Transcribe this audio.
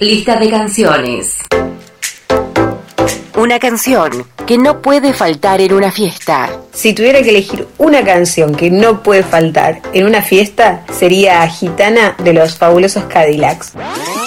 Lista de canciones. Una canción que no puede faltar en una fiesta. Si tuviera que elegir una canción que no puede faltar en una fiesta, sería Gitana de los Fabulosos Cadillacs.